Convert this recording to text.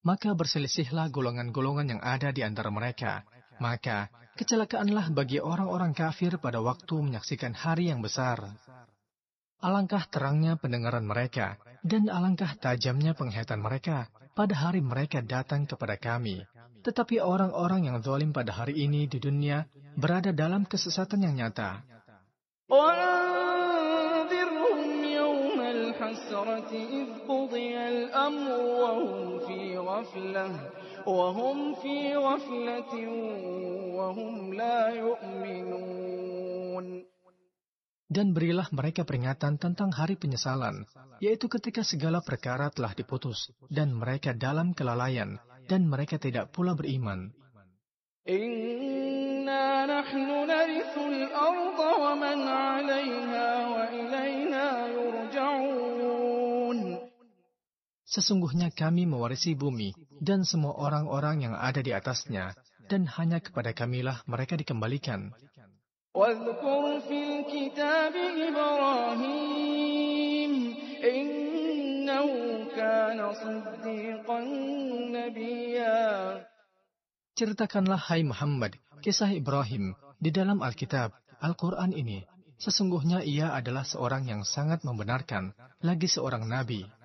maka berselisihlah golongan-golongan yang ada di antara mereka. Maka kecelakaanlah bagi orang-orang kafir pada waktu menyaksikan hari yang besar. Alangkah terangnya pendengaran mereka, dan alangkah tajamnya penglihatan mereka pada hari mereka datang kepada kami. Tetapi orang-orang yang zalim pada hari ini di dunia berada dalam kesesatan yang nyata. وَأَنذِرْهُمْ يَوْمَ الْحَسْرَةِ إِذْ قُضِيَ الْأَمْرُ وَهُمْ فِي غَفْلَةٍ وَهُمْ لَا يُؤْمِنُونَ. Dan berilah mereka peringatan tentang hari penyesalan, yaitu ketika segala perkara telah diputus, dan mereka dalam kelalaian, dan mereka tidak pula beriman. Inna nahnu narithul arda wa man 'alayha wa ilayna yurja'un. Sesungguhnya kami mewarisi bumi, dan semua orang-orang yang ada di atasnya, dan hanya kepada kamilah mereka dikembalikan. واذكر في الكتاب إبراهيم إنه كان صديقا نبيا. Ceritakanlah hai Muhammad kisah Ibrahim di dalam Alkitab, Al-Quran ini. Sesungguhnya ia adalah seorang yang sangat membenarkan, lagi seorang nabi.